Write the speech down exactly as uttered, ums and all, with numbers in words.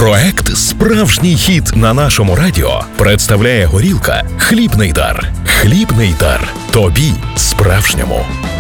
Проект «Справжній хіт» на нашому радіо представляє горілка «Хлібний дар». Хлібний дар. Тобі справжньому.